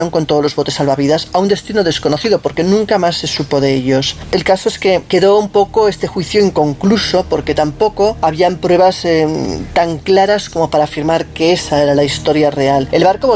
con todos los botes salvavidas a un destino desconocido porque nunca más se supo de ellos. El caso es que quedó un poco este juicio inconcluso porque tampoco habían pruebas tan claras como para afirmar que esa era la historia real. El barco